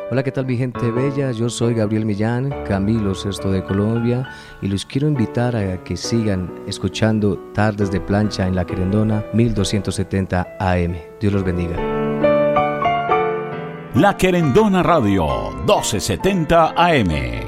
Hola, ¿qué tal mi gente bella? Yo soy Gabriel Millán, Camilo Sesto de Colombia, y los quiero invitar a que sigan escuchando Tardes de Plancha en La Querendona 1270 AM. Dios los bendiga. La Querendona Radio 1270 AM.